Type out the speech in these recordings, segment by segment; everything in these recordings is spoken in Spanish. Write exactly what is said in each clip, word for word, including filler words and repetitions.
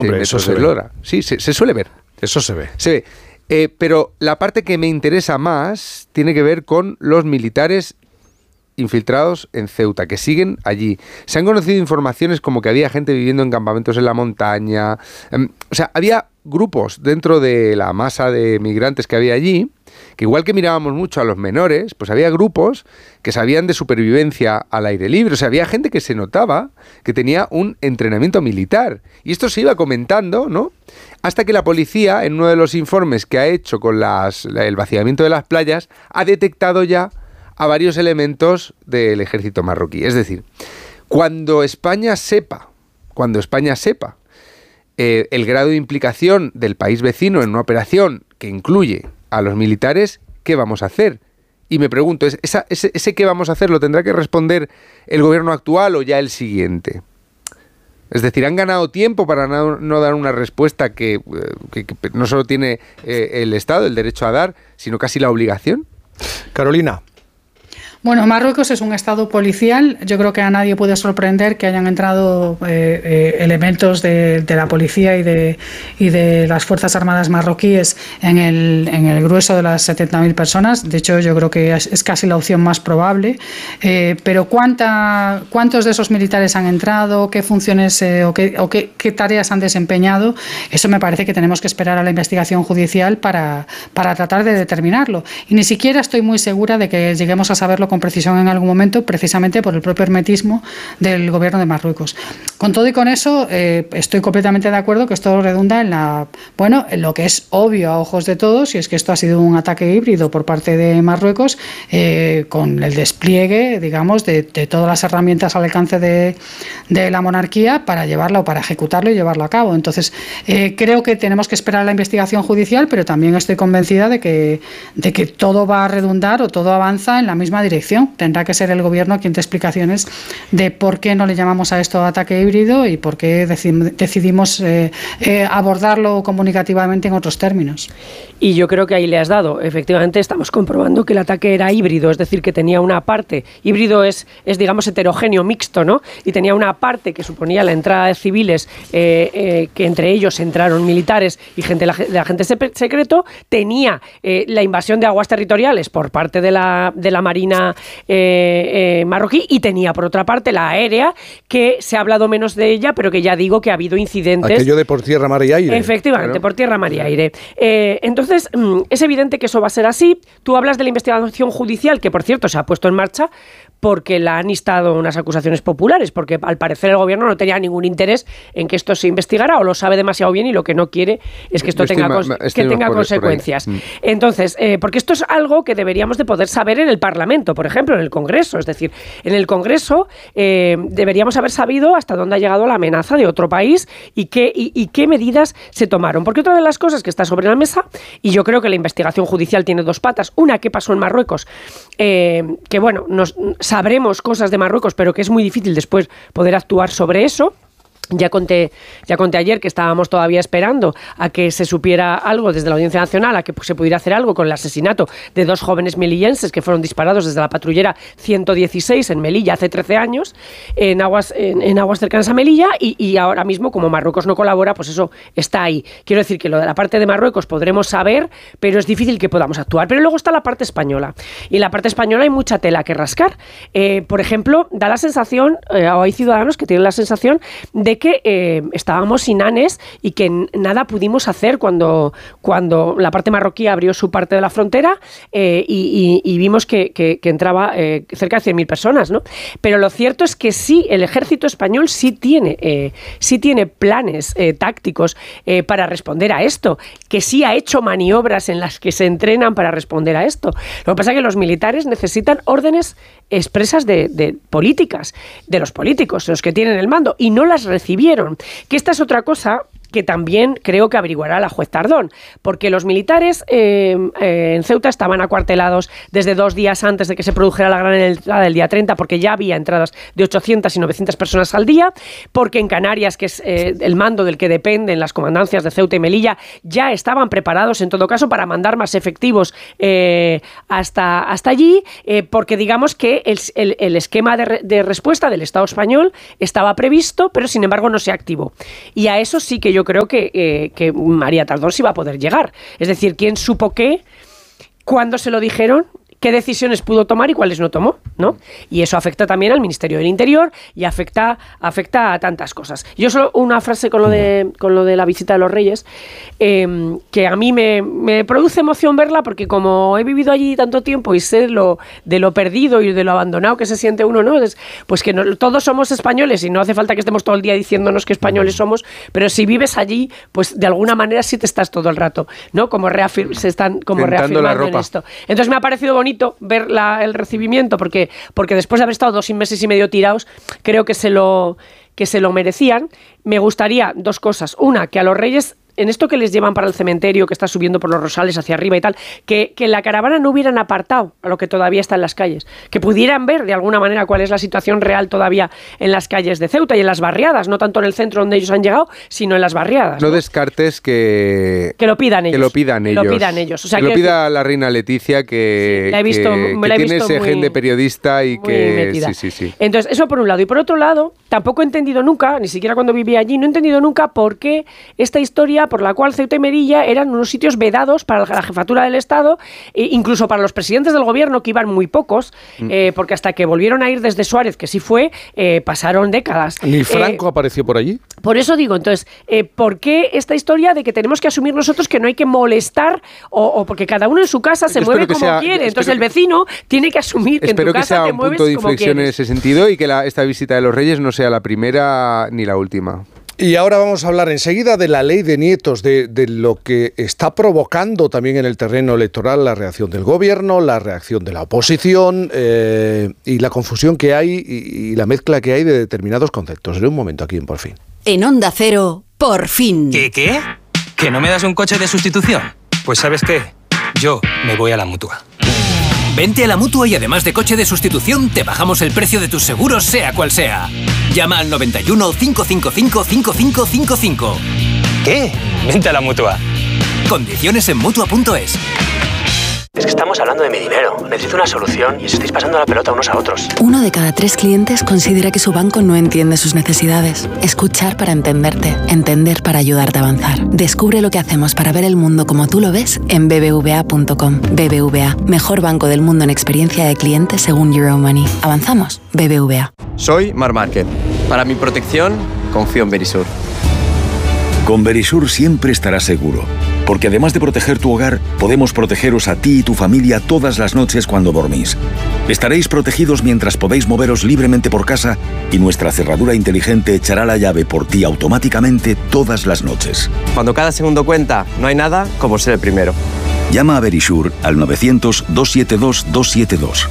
Hombre, eso se ve. Sí, se, se suele ver. Eso se ve. Se ve. Eh, pero la parte que me interesa más tiene que ver con los militares infiltrados en Ceuta, que siguen allí. Se han conocido informaciones como que había gente viviendo en campamentos en la montaña. Eh, o sea, había grupos dentro de la masa de migrantes que había allí, que igual que mirábamos mucho a los menores, pues había grupos que sabían de supervivencia al aire libre. O sea, había gente que se notaba que tenía un entrenamiento militar. Y esto se iba comentando, ¿no? Hasta que la policía, en uno de los informes que ha hecho con las, el vaciamiento de las playas, ha detectado ya a varios elementos del ejército marroquí. Es decir, cuando España sepa, cuando España sepa eh, el grado de implicación del país vecino en una operación que incluye a los militares, ¿qué vamos a hacer? Y me pregunto, ¿esa, ese, ¿ese qué vamos a hacer lo tendrá que responder el gobierno actual o ya el siguiente? Es decir, han ganado tiempo para no, no dar una respuesta que, que, que no solo tiene eh, el Estado el derecho a dar, sino casi la obligación. Carolina. Bueno, Marruecos es un estado policial. Yo creo que a nadie puede sorprender que hayan entrado eh, eh, elementos de, de la policía y de, y de las Fuerzas Armadas marroquíes en el, en el grueso de las setenta mil personas. De hecho, yo creo que es, es casi la opción más probable. Eh, pero ¿cuánta, ¿cuántos de esos militares han entrado? ¿Qué funciones eh, o, qué, o qué, qué tareas han desempeñado? Eso me parece que tenemos que esperar a la investigación judicial para, para tratar de determinarlo. Y ni siquiera estoy muy segura de que lleguemos a saberlo con precisión en algún momento, precisamente por el propio hermetismo del gobierno de Marruecos. Con todo y con eso, eh, estoy completamente de acuerdo que esto redunda en la, bueno, en lo que es obvio a ojos de todos, y es que esto ha sido un ataque híbrido por parte de Marruecos, eh, con el despliegue, digamos, de, de todas las herramientas al alcance de, de la monarquía para llevarlo o para ejecutarlo y llevarlo a cabo. Entonces, eh, creo que tenemos que esperar la investigación judicial, pero también estoy convencida de que, de que todo va a redundar o todo avanza en la misma dirección. Tendrá que ser el gobierno quien dé explicaciones de por qué no le llamamos a esto ataque híbrido y por qué decidimos eh, eh, abordarlo comunicativamente en otros términos. Y yo creo que ahí le has dado. Efectivamente, estamos comprobando que el ataque era híbrido, es decir, que tenía una parte, híbrido es, es digamos, heterogéneo, mixto, ¿no? Y tenía una parte que suponía la entrada de civiles, eh, eh, que entre ellos entraron militares y gente de agente secreto, tenía eh, la invasión de aguas territoriales por parte de la, de la Marina Eh, eh, marroquí, y tenía por otra parte la aérea, que se ha hablado menos de ella, pero que ya digo que ha habido incidentes. Aquello de por tierra, mar y aire. Efectivamente, claro. por tierra, mar y aire. Eh, entonces, es evidente que eso va a ser así. Tú hablas de la investigación judicial, que por cierto se ha puesto en marcha porque la han instado unas acusaciones populares, porque al parecer el gobierno no tenía ningún interés en que esto se investigara, o lo sabe demasiado bien y lo que no quiere es que esto tenga, ma- que tenga por, consecuencias. Por Entonces, eh, porque esto es algo que deberíamos de poder saber en el Parlamento, por ejemplo, en el Congreso. Es decir, en el Congreso eh, deberíamos haber sabido hasta dónde ha llegado la amenaza de otro país y qué, y, y qué medidas se tomaron. Porque otra de las cosas que está sobre la mesa, y yo creo que la investigación judicial tiene dos patas, una, qué pasó en Marruecos, eh, que bueno, nos sabremos cosas de Marruecos, pero que es muy difícil después poder actuar sobre eso. Ya conté, ya conté ayer que estábamos todavía esperando a que se supiera algo desde la Audiencia Nacional, a que se pudiera hacer algo con el asesinato de dos jóvenes melillenses que fueron disparados desde la patrullera ciento dieciséis en Melilla hace trece años, en aguas, en, en aguas cercanas a Melilla, y, y ahora mismo, como Marruecos no colabora, pues eso está ahí. Quiero decir que lo de la parte de Marruecos podremos saber, pero es difícil que podamos actuar. Pero luego está la parte española, y en la parte española hay mucha tela que rascar. Eh, por ejemplo, da la sensación, eh, o hay ciudadanos que tienen la sensación de que eh, estábamos inanes y que nada pudimos hacer cuando, cuando la parte marroquí abrió su parte de la frontera eh, y, y, y vimos que, que, que entraba eh, cerca de cien mil personas, ¿no? Pero lo cierto es que sí, el ejército español sí tiene, eh, sí tiene planes eh, tácticos eh, para responder a esto, que sí ha hecho maniobras en las que se entrenan para responder a esto. Lo que pasa es que los militares necesitan órdenes expresas de, de políticas, de los políticos, los que tienen el mando, y no las recibieron. Que esta es otra cosa que también creo que averiguará la juez Tardón, porque los militares eh, eh, en Ceuta estaban acuartelados desde dos días antes de que se produjera la gran entrada del día treinta, porque ya había entradas de ochocientas y novecientas personas al día, porque en Canarias, que es eh, el mando del que dependen las comandancias de Ceuta y Melilla, ya estaban preparados en todo caso para mandar más efectivos eh, hasta, hasta allí, eh, porque digamos que el, el, el esquema de, re, de respuesta del Estado español estaba previsto, pero sin embargo no se activó. Y a eso sí que yo yo creo que, eh, que María Tardón sí va a poder llegar. Es decir, ¿quién supo qué? ¿Cuándo se lo dijeron? ¿Qué decisiones pudo tomar y cuáles no tomó? ¿No? Y eso afecta también al Ministerio del Interior y afecta, afecta a tantas cosas. Yo solo una frase con lo de, con lo de la visita de los Reyes, eh, que a mí me, me produce emoción verla, porque como he vivido allí tanto tiempo y sé lo, de lo perdido y de lo abandonado que se siente uno, ¿no? Es, pues que no, todos somos españoles y no hace falta que estemos todo el día diciéndonos que españoles somos, pero si vives allí, pues de alguna manera sí te estás todo el rato, ¿no? Como reafir- se están como Tentando reafirmando en esto. Entonces me ha parecido bonito ver la, el recibimiento, porque, porque después de haber estado dos meses y medio tirados, creo que se lo, que se lo merecían. Me gustaría dos cosas. Una, que a los Reyes, en esto que les llevan para el cementerio, que está subiendo por los Rosales hacia arriba y tal, que, que la caravana no hubieran apartado a lo que todavía está en las calles, que pudieran ver de alguna manera cuál es la situación real todavía en las calles de Ceuta y en las barriadas, no tanto en el centro donde ellos han llegado, sino en las barriadas. No, ¿no? descartes que... Que lo pidan ellos. Que lo pidan ellos. Que lo pidan ellos. O sea, que lo que pida la reina Leticia, que, sí, la he visto, que, me la he que tiene visto ese muy, gen de periodista y muy que... metida. Sí, sí, sí. Entonces, eso por un lado. Y por otro lado, tampoco he entendido nunca, ni siquiera cuando vivía allí, no he entendido nunca por qué esta historia por la cual Ceuta y Melilla eran unos sitios vedados para la jefatura del Estado, e incluso para los presidentes del gobierno, que iban muy pocos, mm. eh, porque hasta que volvieron a ir desde Suárez, que sí fue, eh, pasaron décadas. ¿Ni Franco eh, apareció por allí? Por eso digo, entonces, eh, ¿por qué esta historia de que tenemos que asumir nosotros que no hay que molestar, o, o porque cada uno en su casa se Yo mueve como sea, quiere? Entonces el vecino tiene que asumir que en tu Espero que casa sea te un mueves punto de como inflexión quieres. en ese sentido y que la, esta visita de los Reyes no sea la primera ni la última. Y ahora vamos a hablar enseguida de la ley de nietos, de, de lo que está provocando también en el terreno electoral la reacción del gobierno, la reacción de la oposición eh, y la confusión que hay y, y la mezcla que hay de determinados conceptos. En un momento aquí en Por Fin. En Onda Cero, Por Fin. ¿Qué, qué? ¿Que no me das un coche de sustitución? Pues ¿sabes qué? Yo me voy a la Mutua. Vente a la Mutua y además de coche de sustitución, te bajamos el precio de tus seguros, sea cual sea. Llama al noventa y uno, cinco cinco cinco, cinco cinco cinco cinco. ¿Qué? Vente a la Mutua. Condiciones en Mutua punto es. Es que estamos hablando de mi dinero. Necesito una solución y os estáis pasando la pelota unos a otros. Uno de cada tres clientes considera que su banco no entiende sus necesidades. Escuchar para entenderte. Entender para ayudarte a avanzar. Descubre lo que hacemos para ver el mundo como tú lo ves en b b v a punto com. B B V A, mejor banco del mundo en experiencia de cliente según Euromoney. ¿Avanzamos? B B V A. Soy Mar Márquez. Para mi protección, confío en Verisur. Con Verisur siempre estarás seguro, porque además de proteger tu hogar, podemos protegeros a ti y tu familia todas las noches cuando dormís. Estaréis protegidos mientras podéis moveros libremente por casa y nuestra cerradura inteligente echará la llave por ti automáticamente todas las noches. Cuando cada segundo cuenta, no hay nada como ser el primero. Llama a Verisur al novecientos, doscientos setenta y dos, doscientos setenta y dos.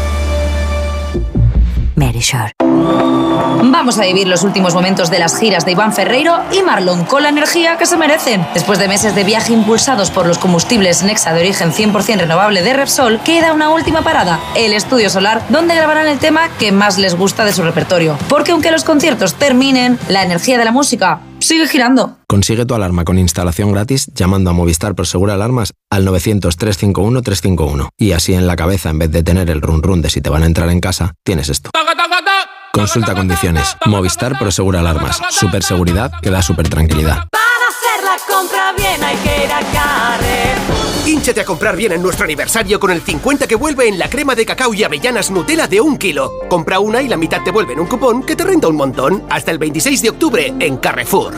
Verisur. Vamos a vivir los últimos momentos de las giras de Iván Ferreiro y Marlon con la energía que se merecen. Después de meses de viaje impulsados por los combustibles Nexa de origen cien por ciento renovable de Repsol, queda una última parada, el Estudio Solar, donde grabarán el tema que más les gusta de su repertorio. Porque aunque los conciertos terminen, la energía de la música sigue girando. Consigue tu alarma con instalación gratis llamando a Movistar Prosegur Alarmas al novecientos, trescientos cincuenta y uno, trescientos cincuenta y uno. Y así en la cabeza, en vez de tener el run run de si te van a entrar en casa, tienes esto. Consulta condiciones. Movistar Prosegur Alarmas. Super seguridad que da super tranquilidad. Para hacer la compra bien hay que ir a Carrefour. Hínchate a comprar bien en nuestro aniversario con el cincuenta que vuelve en la crema de cacao y avellanas Nutella de un kilo. Compra una y la mitad te vuelve en un cupón que te renta un montón. Hasta el veintiséis de octubre en Carrefour.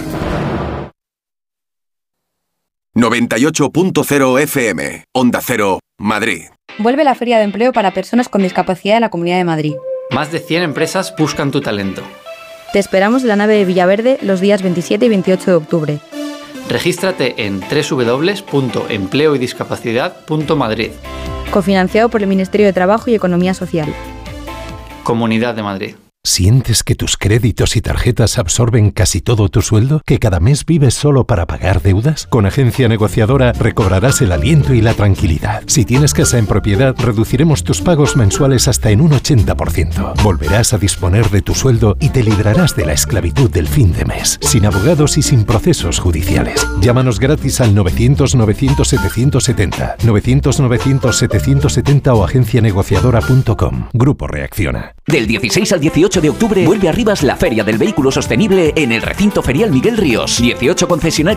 noventa y ocho punto cero F M. Onda Cero, Madrid. Vuelve la Feria de Empleo para Personas con Discapacidad en la Comunidad de Madrid. Más de cien empresas buscan tu talento. Te esperamos en la nave de Villaverde los días veintisiete y veintiocho de octubre. Regístrate en doble u doble u doble u punto empleo y discapacidad punto madrid. Cofinanciado por el Ministerio de Trabajo y Economía Social. Comunidad de Madrid. ¿Sientes que tus créditos y tarjetas absorben casi todo tu sueldo? ¿Que cada mes vives solo para pagar deudas? Con Agencia Negociadora recobrarás el aliento y la tranquilidad. Si tienes casa en propiedad, reduciremos tus pagos mensuales hasta en un ochenta por ciento. Volverás a disponer de tu sueldo y te librarás de la esclavitud del fin de mes, sin abogados y sin procesos judiciales. Llámanos gratis al novecientos, novecientos, setecientos setenta, novecientos, novecientos, setecientos setenta o agencia negociadora punto com. Grupo Reacciona. Del dieciséis al dieciocho veintiocho de octubre vuelve a Rivas la Feria del Vehículo Sostenible en el recinto ferial Miguel Ríos. dieciocho concesionarios